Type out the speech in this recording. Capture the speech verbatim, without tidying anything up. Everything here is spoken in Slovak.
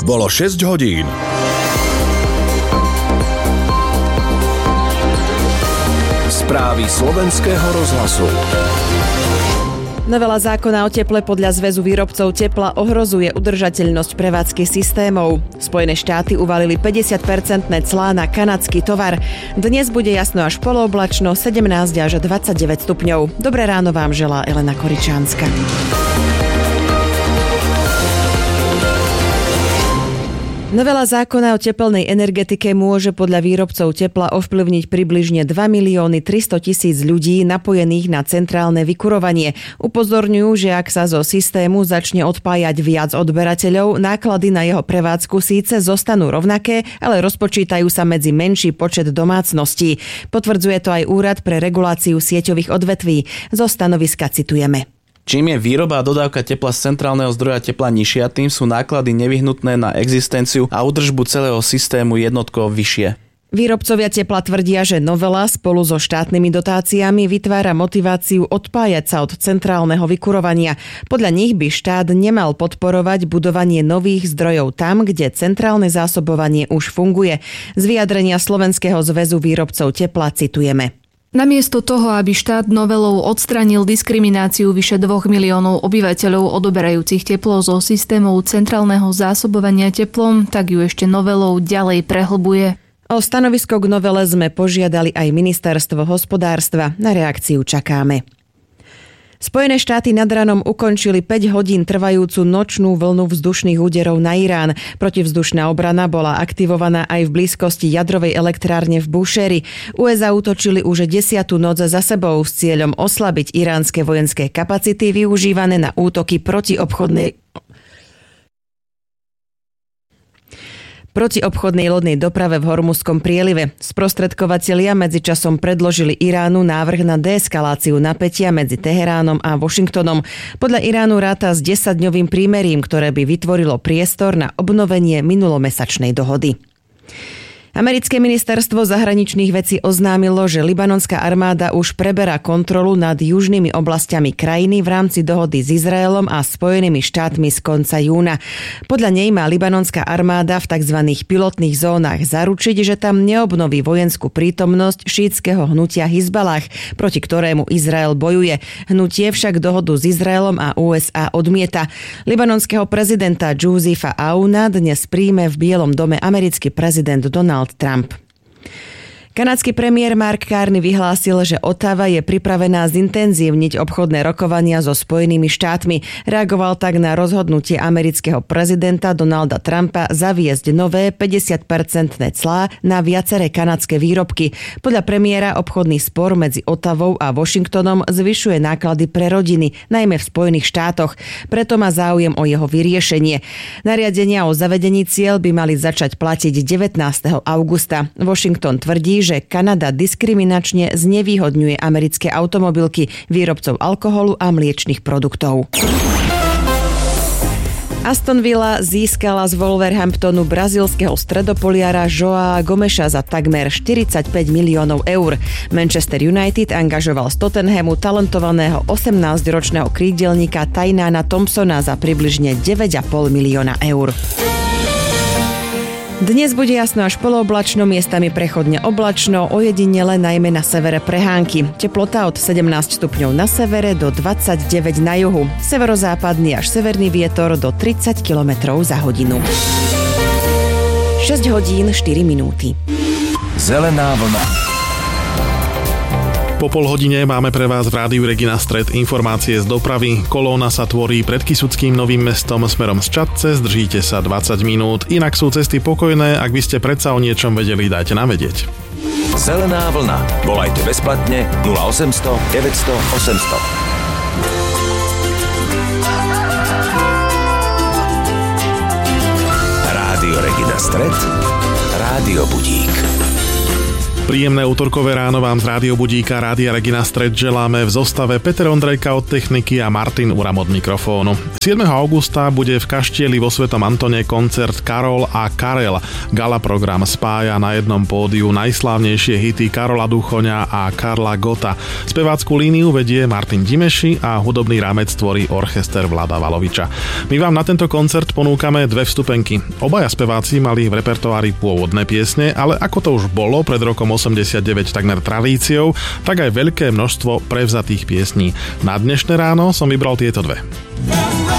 Bolo šesť hodín. Správy slovenského rozhlasu. Novela zákona o teple podľa Zväzu výrobcov tepla ohrozuje udržateľnosť prevádzky systémov. Spojené štáty uvalili päťdesiat percentné clá na kanadský tovar. Dnes bude jasno až polooblačno, sedemnásť až dvadsaťdeväť stupňov. Dobré ráno vám želá Elena Koričánska. Novela zákona o tepelnej energetike môže podľa výrobcov tepla ovplyvniť približne dva milióny tristotisíc ľudí napojených na centrálne vykurovanie. Upozorňujú, že ak sa zo systému začne odpájať viac odberateľov, náklady na jeho prevádzku síce zostanú rovnaké, ale rozpočítajú sa medzi menší počet domácností. Potvrdzuje to aj Úrad pre reguláciu sieťových odvetví. Zo stanoviska citujeme. Čím je výroba a dodávka tepla z centrálneho zdroja tepla nižšia, tým sú náklady nevyhnutné na existenciu a údržbu celého systému jednotkovo vyššie. Výrobcovia tepla tvrdia, že novela spolu so štátnymi dotáciami vytvára motiváciu odpájať sa od centrálneho vykurovania. Podľa nich by štát nemal podporovať budovanie nových zdrojov tam, kde centrálne zásobovanie už funguje. Z vyjadrenia Slovenského zväzu výrobcov tepla citujeme. Namiesto toho, aby štát novelou odstránil diskrimináciu vyše dvoch miliónov obyvateľov odoberajúcich teplo zo systémov centrálneho zásobovania teplom, tak ju ešte novelou ďalej prehlbuje. O stanovisko k novele sme požiadali aj Ministerstvo hospodárstva. Na reakciu čakáme. Spojené štáty nad ranom ukončili päť hodín trvajúcu nočnú vlnu vzdušných úderov na Irán. Protivzdušná obrana bola aktivovaná aj v blízkosti jadrovej elektrárne v Búšehri. ú es á útočili už desiatu noc za sebou s cieľom oslabiť iránske vojenské kapacity využívané na útoky proti obchodnej proti obchodnej lodnej doprave v Hormuzskom prielive. Sprostredkovatelia medzičasom predložili Iránu návrh na deeskaláciu napätia medzi Teheránom a Washingtonom. Podľa Iránu ráta s desaťdňovým prímerím, ktoré by vytvorilo priestor na obnovenie minulomesačnej dohody. Americké ministerstvo zahraničných vecí oznámilo, že libanonská armáda už preberá kontrolu nad južnými oblastiami krajiny v rámci dohody s Izraelom a Spojenými štátmi z konca júna. Podľa nej má libanonská armáda v tzv. Pilotných zónach zaručiť, že tam neobnoví vojenskú prítomnosť šítskeho hnutia Hizbalah, proti ktorému Izrael bojuje. Hnutie však dohodu s Izraelom a ú es á odmieta. Libanonského prezidenta Josepha Aouna dnes príjme v Bielom dome americký prezident Donald Trump. Kanadský premiér Mark Carney vyhlásil, že Ottawa je pripravená zintenzívniť obchodné rokovania so Spojenými štátmi. Reagoval tak na rozhodnutie amerického prezidenta Donalda Trumpa zaviesť nové päťdesiat percentné clá na viaceré kanadské výrobky. Podľa premiéra obchodný spor medzi Ottawou a Washingtonom zvyšuje náklady pre rodiny, najmä v Spojených štátoch. Preto má záujem o jeho vyriešenie. Nariadenia o zavedení ciel by mali začať platiť devätnásteho augusta. Washington tvrdí, že Kanada diskriminačne znevýhodňuje americké automobilky, výrobcov alkoholu a mliečnych produktov. Aston Villa získala z Wolverhamptonu brazílskeho stredopoliara Joaa Gomeša za takmer štyridsaťpäť miliónov eur. Manchester United angažoval z Tottenhamu talentovaného osemnásťročného krídelníka Tainána Thompsona za približne deväť a pol milióna eur. Dnes bude jasno až polooblačno, miestami prechodne oblačno, ojedinele najmä na severe prehánky. Teplota od sedemnásť stupňov na severe do dvadsaťdeväť na juhu. Severozápadný až severný vietor do tridsať kilometrov za hodinu. šesť hodín štyri minúty. Zelená vlna. Po pol hodine máme pre vás v rádiu Regina Stred informácie z dopravy. Kolóna sa tvorí pred Kysuckým Novým Mestom smerom z Čadce, zdržíte sa dvadsať minút. Inak sú cesty pokojné, ak by ste predsa o niečom vedeli dať na vedieť. Zelená vlna. Volajte bezplatne nula osemsto deväťsto osemsto. Rádio Regina Stred, Rádio Budík. Príjemné útorkové ráno vám z Rádio Budíka Rádia Regina Stred želáme v zostave Peter Ondrejka od techniky a Martin Uram od mikrofónu. siedmeho augusta bude v Kaštieli vo Svetom Antone koncert Karol a Karel. Gala program spája na jednom pódiu najslávnejšie hity Karola Duchoňa a Karla Gota. Spevácku líniu vedie Martin Dimeši a hudobný rámec tvorí orchester Vlada Valoviča. My vám na tento koncert ponúkame dve vstupenky. Obaja speváci mali v repertoári pôvodné piesne, ale ako to už bolo pred rokom osemdesiatdeväť takmer tradíciou, tak aj veľké množstvo prevzatých piesní. Na dnešné ráno som vybral tieto dve.